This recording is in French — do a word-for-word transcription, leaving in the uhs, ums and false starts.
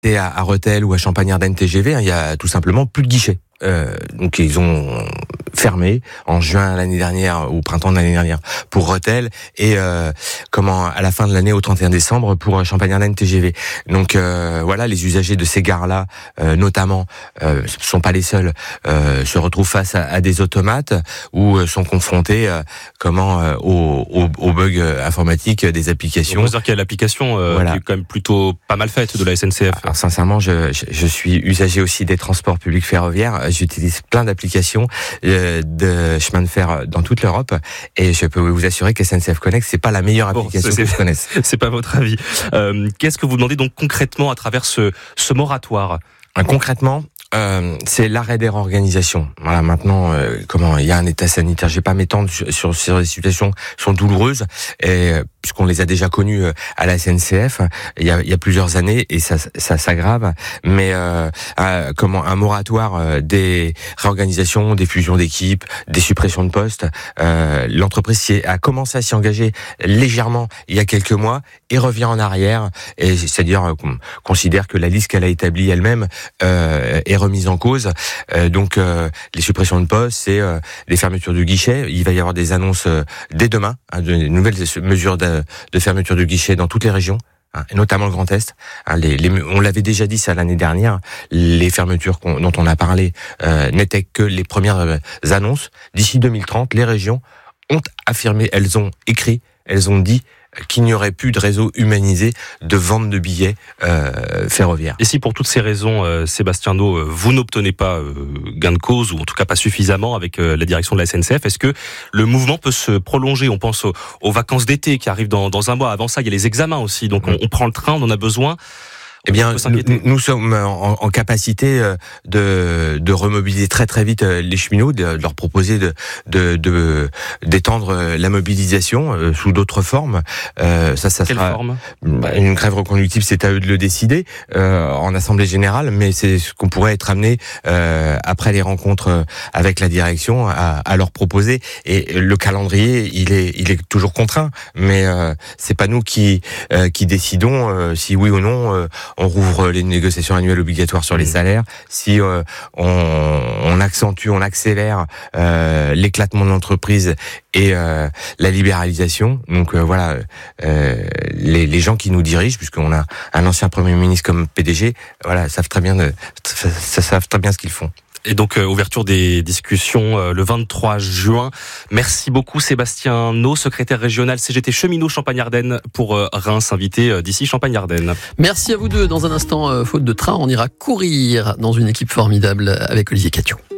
Et à, à Rethel ou à Champagne-Ardenne T G V, hein, il y a tout simplement plus de guichets. Euh, donc ils ont fermé en juin l'année dernière, au printemps de l'année dernière pour Rethel, et euh, comment à la fin de l'année, au trente et un décembre, pour Champagne-Ardenne T G V. Donc euh, voilà, les usagers de ces gares-là, euh, notamment, euh, sont pas les seuls, euh, se retrouvent face à, à des automates ou euh, sont confrontés, euh, comment, euh, aux, aux, aux bugs informatiques des applications. On peut dire qu'il y a l'application euh, voilà. qui est quand même plutôt pas mal faite de la S N C F. Alors sincèrement, je, je, je suis usager aussi des transports publics ferroviaires. J'utilise plein d'applications euh, de chemin de fer dans toute l'Europe, et je peux vous assurer que S N C F Connect, c'est pas la meilleure bon, application que je connaisse. C'est pas votre avis. Euh, qu'est-ce que vous demandez donc concrètement à travers ce, ce moratoire ? Concrètement, Euh, c'est l'arrêt des réorganisations. Voilà, maintenant, euh, comment il y a un état sanitaire. Je vais pas m'étendre sur, sur, sur des situations qui sont douloureuses, et puisqu'on les a déjà connues à la S N C F il y a, il y a plusieurs années, et ça, ça s'aggrave. Mais euh, euh, comment un moratoire euh, des réorganisations, des fusions d'équipes, des suppressions de postes. Euh, l'entreprise a commencé à s'y engager légèrement il y a quelques mois et revient en arrière. Et c'est-à-dire euh, qu'on considère que la liste qu'elle a établie elle-même euh, est remise en cause. Euh, donc euh, les suppressions de postes, c'est euh, les fermetures du guichet. Il va y avoir des annonces euh, dès demain, hein, de nouvelles mesures de, de fermeture du guichet dans toutes les régions, hein, et notamment le Grand Est. Hein, les, les, on l'avait déjà dit ça l'année dernière, les fermetures qu'on, dont on a parlé euh, n'étaient que les premières euh, annonces. D'ici deux mille trente, les régions ont affirmé, elles ont écrit, elles ont dit qu'il n'y aurait plus de réseau humanisé de vente de billets euh, ferroviaires. Et si pour toutes ces raisons, euh, Sébastien Naud, euh, vous n'obtenez pas euh, gain de cause, ou en tout cas pas suffisamment avec euh, la direction de la S N C F, est-ce que le mouvement peut se prolonger ? On pense aux, aux vacances d'été qui arrivent dans, dans un mois. Avant ça, il y a les examens aussi, donc on, on prend le train, on en a besoin. Eh bien, nous, nous sommes en, en capacité de, de remobiliser très très vite les cheminots, de, de leur proposer de, de, de d'étendre la mobilisation euh, sous d'autres formes. Euh, ça, ça Quelle sera forme ? bah, une grève reconductible. C'est à eux de le décider euh, en assemblée générale, mais c'est ce qu'on pourrait être amené euh, après les rencontres avec la direction à, à leur proposer. Et le calendrier, il est, il est toujours contraint, mais euh, c'est pas nous qui euh, qui décidons euh, si oui ou non. Euh, on rouvre les négociations annuelles obligatoires sur les salaires, si euh, on, on accentue, on accélère euh, l'éclatement de l'entreprise et euh, la libéralisation. Donc euh, voilà, euh, les, les gens qui nous dirigent, puisqu'on a un ancien Premier ministre comme P D G, voilà, savent très bien, de, savent très bien ce qu'ils font. Et donc, euh, ouverture des discussions euh, le vingt-trois juin. Merci beaucoup Sébastien Naud, secrétaire régional C G T Cheminot Champagne-Ardenne pour euh, Reims, invité euh, d'ici Champagne-Ardenne. Merci à vous deux. Dans un instant, euh, faute de train, on ira courir dans une équipe formidable avec Olivier Catio.